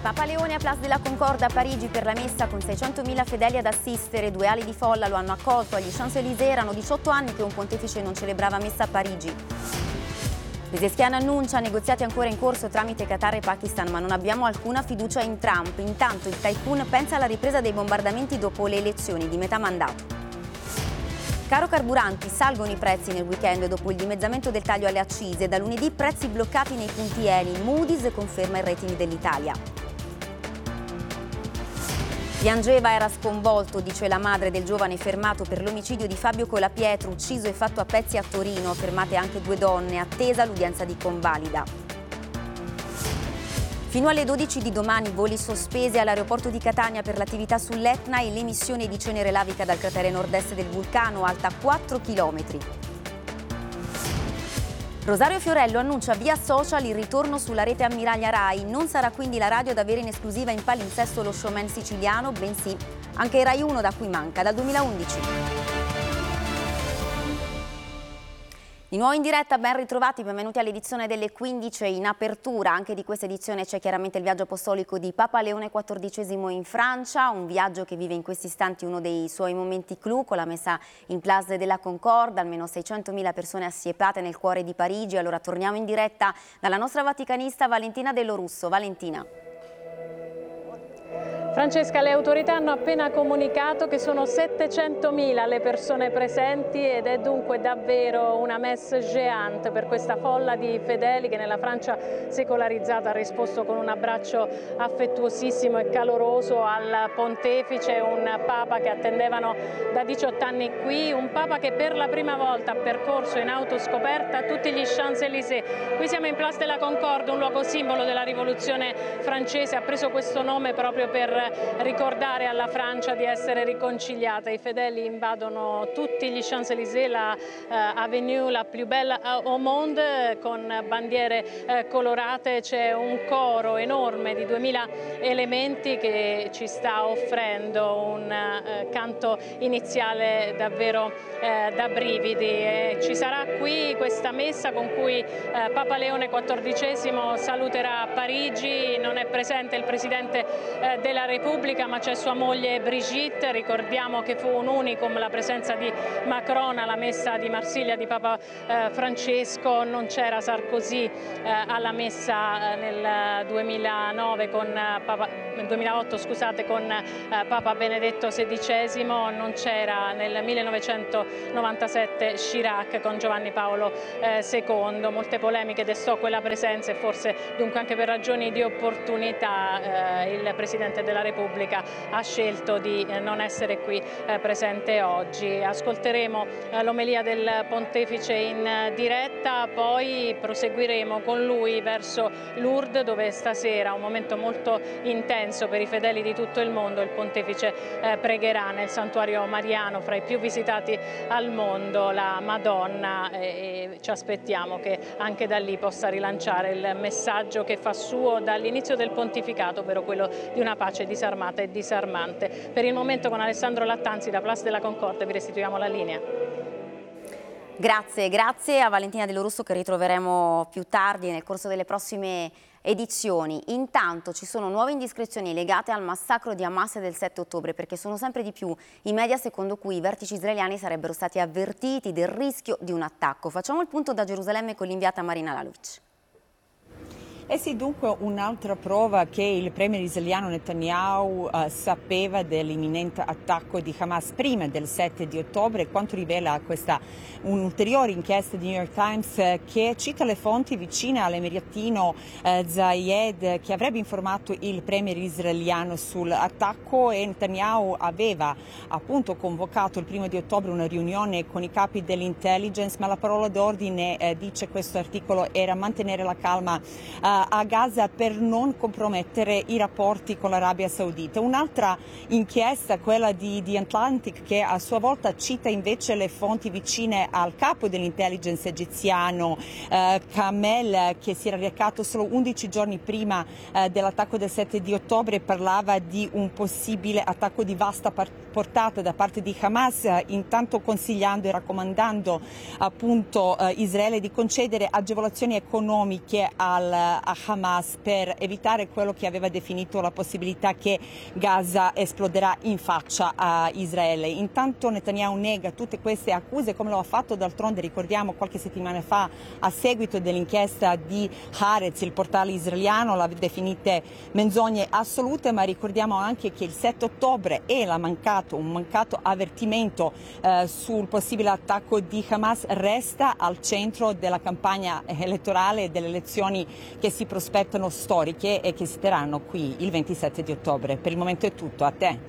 Papa Leone a Place de la Concorde a Parigi per la messa con 600.000 fedeli ad assistere. 2 ali di folla lo hanno accolto agli Champs-Élysées. Erano 18 anni che un pontefice non celebrava messa a Parigi. Pezeshkian annuncia negoziati ancora in corso tramite Qatar e Pakistan, ma non abbiamo alcuna fiducia in Trump. Intanto il tycoon pensa alla ripresa dei bombardamenti dopo le elezioni di metà mandato. Caro carburanti, salgono i prezzi nel weekend dopo il dimezzamento del taglio alle accise. Da lunedì prezzi bloccati nei punti Eni. Moody's conferma il rating dell'Italia. Piangeva, era sconvolto, dice la madre del giovane fermato per l'omicidio di Fabio Colapietro, ucciso e fatto a pezzi a Torino. Fermate anche 2 donne, attesa l'udienza di convalida. Fino alle 12 di domani voli sospesi all'aeroporto di Catania per l'attività sull'Etna e l'emissione di cenere lavica dal cratere nord-est del vulcano, alta 4 km. Rosario Fiorello annuncia via social il ritorno sulla rete ammiraglia Rai. Non sarà quindi la radio ad avere in esclusiva in palinsesto lo showman siciliano, bensì anche Rai 1, da cui manca dal 2011. Di nuovo in diretta, ben ritrovati, benvenuti all'edizione delle 15. In apertura anche di questa edizione c'è chiaramente il viaggio apostolico di Papa Leone XIV in Francia, un viaggio che vive in questi istanti uno dei suoi momenti clou con la messa in Place de la Concorde, almeno 600.000 persone assiepate nel cuore di Parigi. Allora torniamo in diretta dalla nostra vaticanista Valentina Dell'Orusso. Valentina. Francesca, le autorità hanno appena comunicato che sono 700.000 le persone presenti ed è dunque davvero una messe géante per questa folla di fedeli che nella Francia secolarizzata ha risposto con un abbraccio affettuosissimo e caloroso al pontefice, un Papa che attendevano da 18 anni qui, un Papa che per la prima volta ha percorso in autoscoperta tutti gli Champs-Élysées. Qui siamo in Place de la Concorde, un luogo simbolo della rivoluzione francese, ha preso questo nome proprio per ricordare alla Francia di essere riconciliata. I fedeli invadono tutti gli Champs-Élysées, la avenue la più bella au monde, con bandiere colorate. C'è un coro enorme di 2000 elementi che ci sta offrendo un canto iniziale davvero da brividi. Ci sarà qui questa messa con cui Papa Leone XIV saluterà Parigi. Non è presente il Presidente della Repubblica, ma c'è sua moglie Brigitte. Ricordiamo che fu un unicum la presenza di Macron alla messa di Marsiglia di Papa Francesco. Non c'era Sarkozy alla messa nel 2009 con nel 2008 scusate, con Papa Benedetto XVI, non c'era nel 1997 Chirac con Giovanni Paolo II. Molte polemiche destò quella presenza e forse dunque anche per ragioni di opportunità il Presidente della Repubblica ha scelto di non essere qui presente oggi. Ascolteremo l'omelia del Pontefice in diretta, poi proseguiremo con lui verso Lourdes, dove stasera, un momento molto intenso per i fedeli di tutto il mondo, il Pontefice pregherà nel santuario mariano fra i più visitati al mondo la Madonna e ci aspettiamo che anche da lì possa rilanciare il messaggio che fa suo dall'inizio del pontificato, ovvero quello di una pace disarmata e disarmante. Per il momento con Alessandro Lattanzi da Place de la Concorde vi restituiamo la linea. Grazie a Valentina Dell'Orusso, che ritroveremo più tardi nel corso delle prossime edizioni. Intanto ci sono nuove indiscrezioni legate al massacro di Hamas del 7 ottobre, perché sono sempre di più i media secondo cui i vertici israeliani sarebbero stati avvertiti del rischio di un attacco. Facciamo il punto da Gerusalemme con l'inviata Marina Laluc. Eh sì, dunque un'altra prova che il premier israeliano Netanyahu sapeva dell'imminente attacco di Hamas prima del 7 di ottobre, quanto rivela un'ulteriore inchiesta di New York Times che cita le fonti vicine all'emiratino Zayed, che avrebbe informato il premier israeliano sull'attacco, e Netanyahu aveva appunto convocato il 1 di ottobre una riunione con i capi dell'intelligence, ma la parola d'ordine, dice questo articolo, era mantenere la calma a Gaza per non compromettere i rapporti con l'Arabia Saudita. Un'altra inchiesta, quella di The Atlantic, che a sua volta cita invece le fonti vicine al capo dell'intelligence egiziano Kamel, che si era recato solo 11 giorni prima dell'attacco del 7 di ottobre, parlava di un possibile attacco di vasta portata da parte di Hamas, intanto consigliando e raccomandando appunto Israele di concedere agevolazioni economiche al a Hamas per evitare quello che aveva definito la possibilità che Gaza esploderà in faccia a Israele. Intanto Netanyahu nega tutte queste accuse, come lo ha fatto d'altronde, ricordiamo, qualche settimana fa a seguito dell'inchiesta di Haaretz, il portale israeliano, l'ha definite menzogne assolute, ma ricordiamo anche che il 7 ottobre era un mancato avvertimento sul possibile attacco di Hamas resta al centro della campagna elettorale delle elezioni che si prospettano storiche e che si terranno qui il 27 di ottobre. Per il momento è tutto, a te.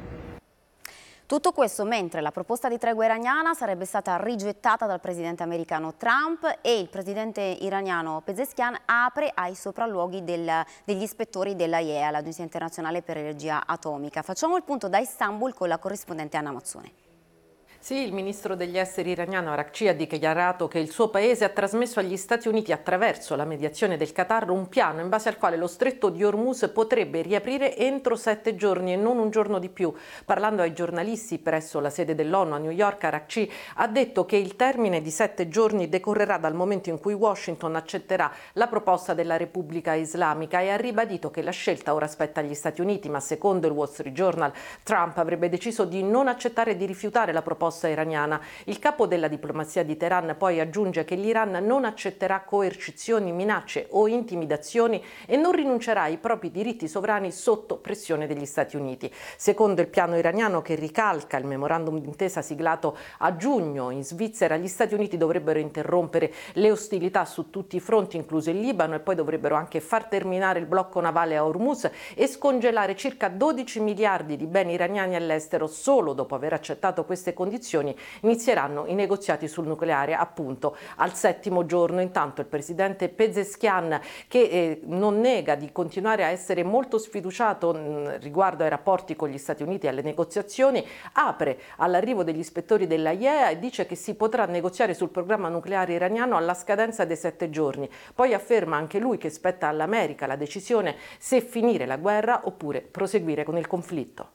Tutto questo mentre la proposta di tregua iraniana sarebbe stata rigettata dal presidente americano Trump e il presidente iraniano Pezeshkian apre ai sopralluoghi degli ispettori dell'AIEA, l'Agenzia Internazionale per l'Energia Atomica. Facciamo il punto da Istanbul con la corrispondente Anna Mazzone. Sì, il ministro degli esteri iraniano Arakci ha dichiarato che il suo paese ha trasmesso agli Stati Uniti attraverso la mediazione del Qatar un piano in base al quale lo stretto di Hormuz potrebbe riaprire entro 7 giorni e non un giorno di più. Parlando ai giornalisti presso la sede dell'ONU a New York, Arakci ha detto che il termine di 7 giorni decorrerà dal momento in cui Washington accetterà la proposta della Repubblica Islamica e ha ribadito che la scelta ora spetta agli Stati Uniti, ma secondo il Wall Street Journal Trump avrebbe deciso di non accettare e di rifiutare la proposta iraniana. Il capo della diplomazia di Teheran poi aggiunge che l'Iran non accetterà coercizioni, minacce o intimidazioni e non rinuncerà ai propri diritti sovrani sotto pressione degli Stati Uniti. Secondo il piano iraniano, che ricalca il memorandum d'intesa siglato a giugno in Svizzera, gli Stati Uniti dovrebbero interrompere le ostilità su tutti i fronti, incluso il Libano, e poi dovrebbero anche far terminare il blocco navale a Hormuz e scongelare circa 12 miliardi di beni iraniani all'estero. Solo dopo aver accettato queste condizioni inizieranno i negoziati sul nucleare, appunto al 7° giorno. Intanto il presidente Pezeshkian, che non nega di continuare a essere molto sfiduciato riguardo ai rapporti con gli Stati Uniti e alle negoziazioni, apre all'arrivo degli ispettori dell'AIEA e dice che si potrà negoziare sul programma nucleare iraniano alla scadenza dei 7 giorni. Poi afferma anche lui che spetta all'America la decisione se finire la guerra oppure proseguire con il conflitto.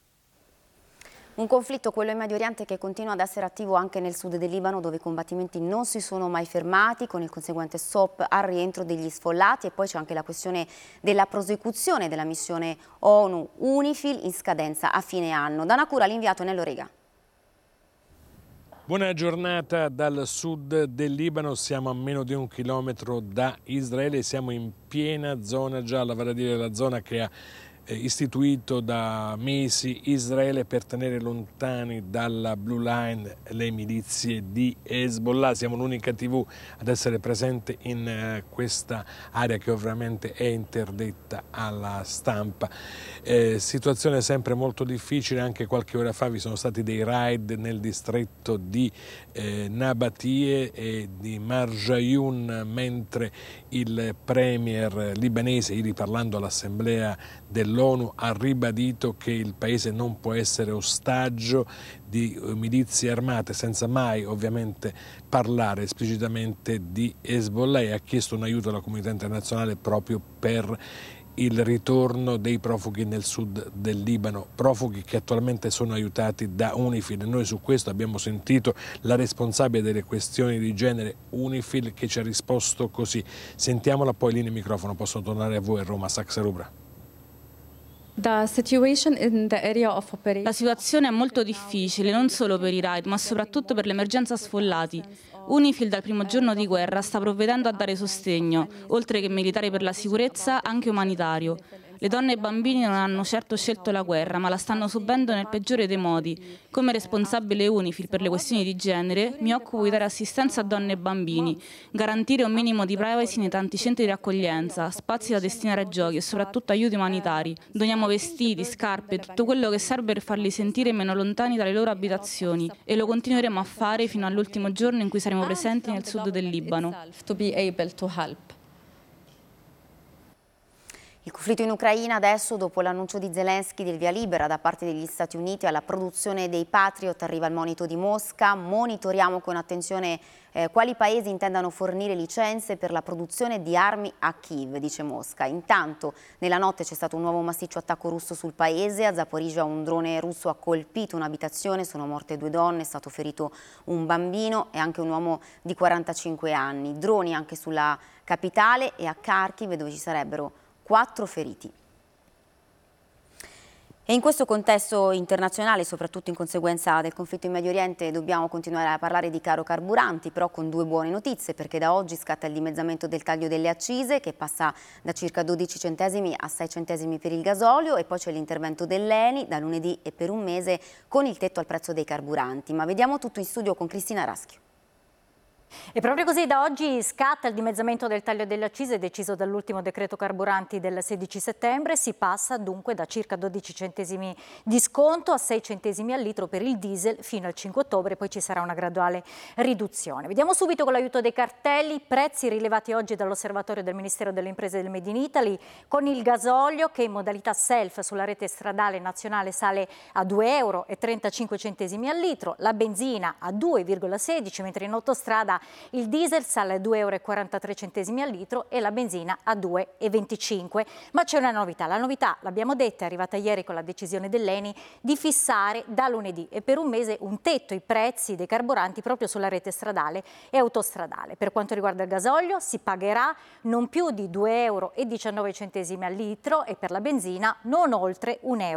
Un conflitto, quello in Medio Oriente, che continua ad essere attivo anche nel sud del Libano, dove i combattimenti non si sono mai fermati, con il conseguente stop al rientro degli sfollati. E poi c'è anche la questione della prosecuzione della missione ONU UNIFIL in scadenza a fine anno. Da Nacura l'inviato Nello Rega. Buona giornata dal sud del Libano, siamo a meno di 1 chilometro da Israele, siamo in piena zona gialla, vale a dire la zona che ha istituito da mesi Israele per tenere lontani dalla Blue Line le milizie di Hezbollah. Siamo l'unica TV ad essere presente in questa area che ovviamente è interdetta alla stampa. Situazione sempre molto difficile, anche qualche ora fa vi sono stati dei raid nel distretto di Nabatie e di Marjayoun, mentre il premier libanese, ieri parlando all'assemblea dell'ONU, ha ribadito che il paese non può essere ostaggio di milizie armate, senza mai ovviamente parlare esplicitamente di Hezbollah, e ha chiesto un aiuto alla comunità internazionale proprio per il ritorno dei profughi nel sud del Libano, profughi che attualmente sono aiutati da UNIFIL. Noi su questo abbiamo sentito la responsabile delle questioni di genere UNIFIL, che ci ha risposto così. Sentiamola, poi linea microfono, possono tornare a voi a Roma. Saxa Rubra. La situazione è molto difficile, non solo per i raid, ma soprattutto per l'emergenza sfollati. UNIFIL dal primo giorno di guerra sta provvedendo a dare sostegno, oltre che militare per la sicurezza, anche umanitario. Le donne e i bambini non hanno certo scelto la guerra, ma la stanno subendo nel peggiore dei modi. Come responsabile UNIFIL per le questioni di genere, mi occupo di dare assistenza a donne e bambini, garantire un minimo di privacy nei tanti centri di accoglienza, spazi da destinare a giochi e soprattutto aiuti umanitari. Doniamo vestiti, scarpe, tutto quello che serve per farli sentire meno lontani dalle loro abitazioni, e lo continueremo a fare fino all'ultimo giorno in cui saremo presenti nel sud del Libano. Il conflitto in Ucraina adesso, dopo l'annuncio di Zelensky del via libera da parte degli Stati Uniti alla produzione dei Patriot, arriva il monito di Mosca. Monitoriamo con attenzione quali paesi intendano fornire licenze per la produzione di armi a Kiev, dice Mosca. Intanto nella notte c'è stato un nuovo massiccio attacco russo sul paese. A Zaporizhzhia un drone russo ha colpito un'abitazione, sono morte 2 donne, è stato ferito un bambino e anche un uomo di 45 anni. Droni anche sulla capitale e a Kharkiv, dove ci sarebbero 4 feriti. E in questo contesto internazionale, soprattutto in conseguenza del conflitto in Medio Oriente, dobbiamo continuare a parlare di caro carburanti, però con 2 buone notizie, perché da oggi scatta il dimezzamento del taglio delle accise, che passa da circa 12 centesimi a 6 centesimi per il gasolio, e poi c'è l'intervento dell'ENI da lunedì e per un mese con il tetto al prezzo dei carburanti. Ma vediamo tutto in studio con Cristina Raschio. E proprio così da oggi scatta il dimezzamento del taglio delle accise deciso dall'ultimo decreto carburanti del 16 settembre. Si passa dunque da circa 12 centesimi di sconto a 6 centesimi al litro per il diesel fino al 5 ottobre, poi ci sarà una graduale riduzione. Vediamo subito con l'aiuto dei cartelli, prezzi rilevati oggi dall'osservatorio del Ministero delle Imprese del Made in Italy, con il gasolio che in modalità self sulla rete stradale nazionale sale a 2,35 euro al litro, la benzina a 2,16, mentre in autostrada il diesel sale a 2,43 euro al litro e la benzina a 2,25. Ma c'è una novità. La novità, l'abbiamo detta, è arrivata ieri con la decisione dell'ENI di fissare da lunedì e per un mese un tetto ai prezzi dei carburanti proprio sulla rete stradale e autostradale. Per quanto riguarda il gasolio si pagherà non più di 2,19 euro al litro e per la benzina non oltre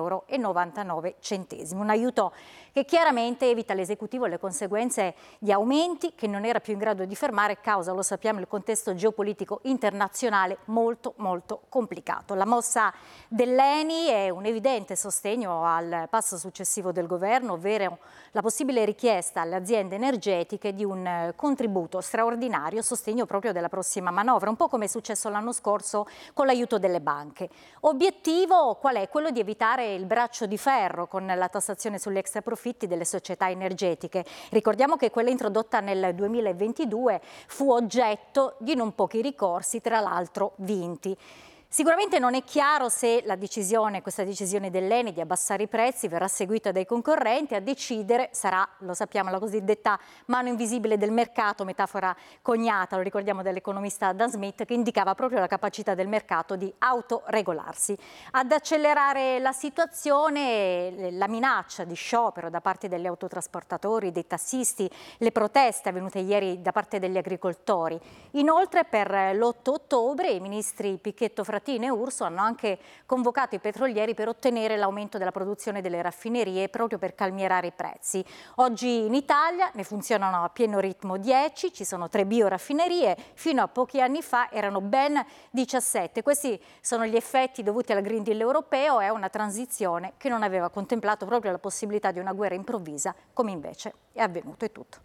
1,99 euro. Un aiuto che chiaramente evita all'esecutivo le conseguenze di aumenti che non era più in grado di fermare causa, lo sappiamo, il contesto geopolitico internazionale molto complicato. La mossa dell'ENI è un evidente sostegno al passo successivo del governo, ovvero la possibile richiesta alle aziende energetiche di un contributo straordinario a sostegno proprio della prossima manovra, un po' come è successo l'anno scorso con l'aiuto delle banche. Obiettivo qual è? Quello di evitare il braccio di ferro con la tassazione sugli extraprofitti delle società energetiche. Ricordiamo che quella introdotta nel 2022 fu oggetto di non pochi ricorsi, tra l'altro vinti. Sicuramente non è chiaro se questa decisione dell'ENI di abbassare i prezzi verrà seguita dai concorrenti. A decidere sarà, lo sappiamo, la cosiddetta mano invisibile del mercato, metafora coniata, lo ricordiamo, dall'economista Adam Smith, che indicava proprio la capacità del mercato di autoregolarsi. Ad accelerare la situazione la minaccia di sciopero da parte degli autotrasportatori, dei tassisti, le proteste avvenute ieri da parte degli agricoltori. Inoltre per l'8 ottobre i ministri Pichetto Frattini e Urso hanno anche convocato i petrolieri per ottenere l'aumento della produzione delle raffinerie proprio per calmierare i prezzi. Oggi in Italia ne funzionano a pieno ritmo 10, ci sono 3 bioraffinerie, fino a pochi anni fa erano ben 17. Questi sono gli effetti dovuti al Green Deal europeo e a una transizione che non aveva contemplato proprio la possibilità di una guerra improvvisa, come invece è avvenuto. È tutto.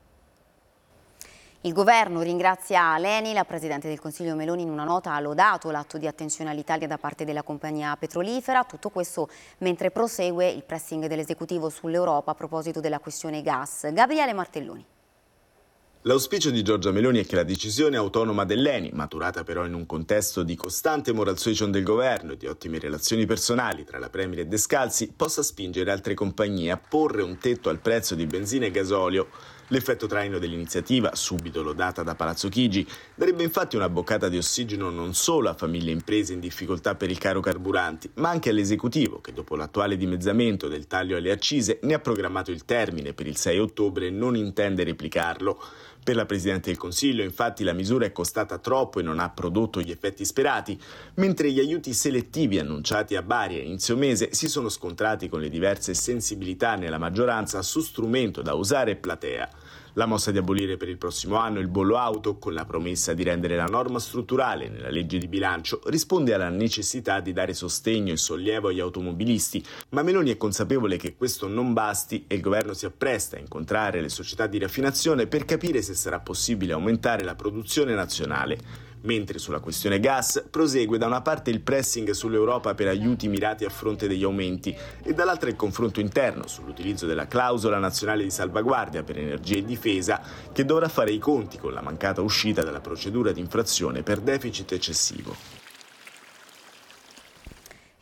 Il governo ringrazia l'ENI, la Presidente del Consiglio Meloni in una nota ha lodato l'atto di attenzione all'Italia da parte della compagnia petrolifera, tutto questo mentre prosegue il pressing dell'esecutivo sull'Europa a proposito della questione gas. Gabriele Martelloni. L'auspicio di Giorgia Meloni è che la decisione autonoma dell'ENI, maturata però in un contesto di costante moral suasion del governo e di ottime relazioni personali tra la Premier e Descalzi, possa spingere altre compagnie a porre un tetto al prezzo di benzina e gasolio. L'effetto traino dell'iniziativa, subito lodata da Palazzo Chigi, darebbe infatti una boccata di ossigeno non solo a famiglie e imprese in difficoltà per il caro carburanti, ma anche all'esecutivo che dopo l'attuale dimezzamento del taglio alle accise ne ha programmato il termine per il 6 ottobre e non intende replicarlo. Per la Presidente del Consiglio, infatti, la misura è costata troppo e non ha prodotto gli effetti sperati, mentre gli aiuti selettivi annunciati a Bari a inizio mese si sono scontrati con le diverse sensibilità nella maggioranza su strumento da usare e platea. La mossa di abolire per il prossimo anno il bollo auto, con la promessa di rendere la norma strutturale nella legge di bilancio, risponde alla necessità di dare sostegno e sollievo agli automobilisti, ma Meloni è consapevole che questo non basti e il governo si appresta a incontrare le società di raffinazione per capire se sarà possibile aumentare la produzione nazionale. Mentre sulla questione gas prosegue da una parte il pressing sull'Europa per aiuti mirati a fronte degli aumenti e dall'altra il confronto interno sull'utilizzo della clausola nazionale di salvaguardia per energia e difesa, che dovrà fare i conti con la mancata uscita dalla procedura di infrazione per deficit eccessivo.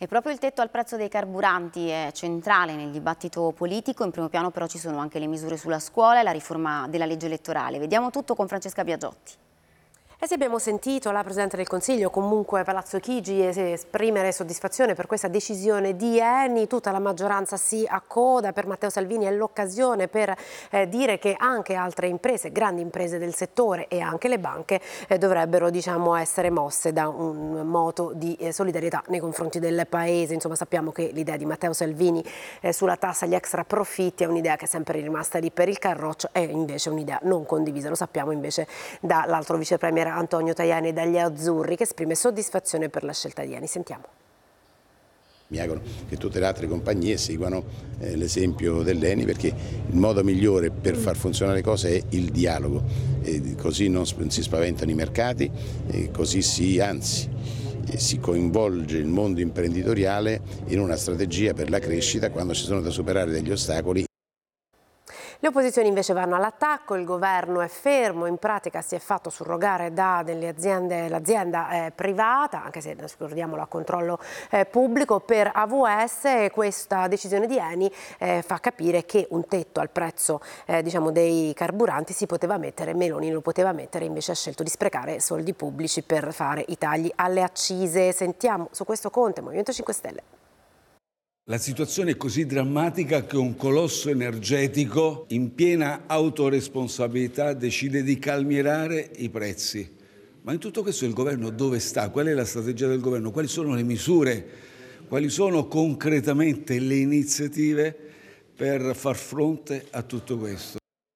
E proprio il tetto al prezzo dei carburanti è centrale nel dibattito politico. In primo piano però ci sono anche le misure sulla scuola e la riforma della legge elettorale. Vediamo tutto con Francesca Biagiotti. E se abbiamo sentito la Presidente del Consiglio, comunque Palazzo Chigi, esprimere soddisfazione per questa decisione di Eni, tutta la maggioranza si accoda. Per Matteo Salvini è l'occasione per dire che anche altre imprese, grandi imprese del settore e anche le banche dovrebbero essere mosse da un moto di solidarietà nei confronti del Paese. Insomma, sappiamo che l'idea di Matteo Salvini sulla tassa agli extra profitti è un'idea che è sempre rimasta lì per il Carroccio, è invece un'idea non condivisa, lo sappiamo invece dall'altro vicepremier Antonio Tajani dagli Azzurri, che esprime soddisfazione per la scelta di Eni. Sentiamo. Mi auguro che tutte le altre compagnie seguano l'esempio dell'Eni, perché il modo migliore per far funzionare le cose è il dialogo, così non si spaventano i mercati, così si coinvolge il mondo imprenditoriale in una strategia per la crescita quando ci sono da superare degli ostacoli. Le opposizioni invece vanno all'attacco, il governo è fermo, in pratica si è fatto surrogare da delle aziende, l'azienda privata, anche se ricordiamolo a controllo pubblico per AVS, e questa decisione di Eni fa capire che un tetto al prezzo dei carburanti si poteva mettere, Meloni lo poteva mettere, invece ha scelto di sprecare soldi pubblici per fare i tagli alle accise. Sentiamo su questo Conte, Movimento 5 Stelle. La situazione è così drammatica che un colosso energetico in piena autoresponsabilità decide di calmierare i prezzi. Ma in tutto questo il governo dove sta? Qual è la strategia del governo? Quali sono le misure? Quali sono concretamente le iniziative per far fronte a tutto questo?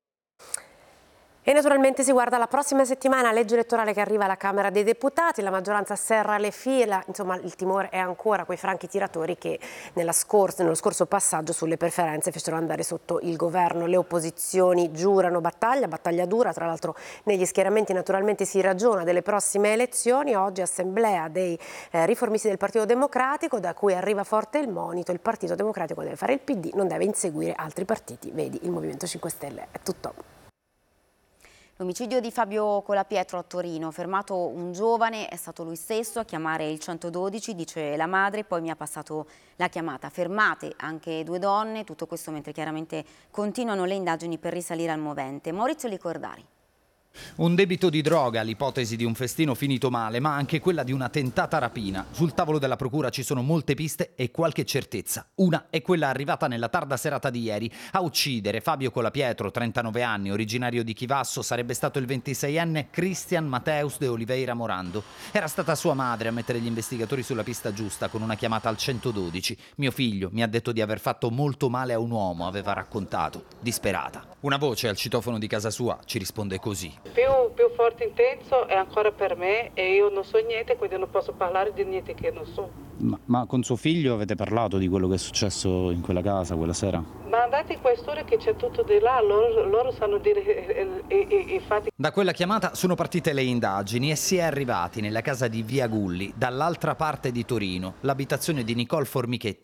E naturalmente si guarda la prossima settimana, legge elettorale che arriva alla Camera dei Deputati, la maggioranza serra le fila, insomma il timore è ancora quei franchi tiratori che nello scorso passaggio sulle preferenze fecero andare sotto il governo. Le opposizioni giurano battaglia dura, tra l'altro negli schieramenti naturalmente si ragiona delle prossime elezioni. Oggi assemblea dei riformisti del Partito Democratico, da cui arriva forte il monito: il Partito Democratico deve fare il PD, non deve inseguire altri partiti, vedi il Movimento 5 Stelle. È tutto. L'omicidio di Fabio Colapietro a Torino, fermato un giovane, è stato lui stesso a chiamare il 112, dice la madre, poi mi ha passato la chiamata. Fermate anche 2 donne, tutto questo mentre chiaramente continuano le indagini per risalire al movente. Maurizio Licordari. Un debito di droga, l'ipotesi di un festino finito male, ma anche quella di una tentata rapina. Sul tavolo della procura ci sono molte piste e qualche certezza. Una è quella arrivata nella tarda serata di ieri. A uccidere Fabio Colapietro, 39 anni, originario di Chivasso, sarebbe stato il 26enne Cristian Mateus de Oliveira Morando. Era stata sua madre a mettere gli investigatori sulla pista giusta con una chiamata al 112. Mio figlio mi ha detto di aver fatto molto male a un uomo, aveva raccontato, disperata. Una voce al citofono di casa sua ci risponde così. Più forte e intenso è ancora per me, e io non so niente, quindi non posso parlare di niente che non so. Ma con suo figlio avete parlato di quello che è successo in quella casa quella sera? Ma andate in questura che c'è tutto di là, loro sanno dire i fatti. Da quella chiamata sono partite le indagini e si è arrivati nella casa di Via Gulli, dall'altra parte di Torino, l'abitazione di Nicole Formichetti.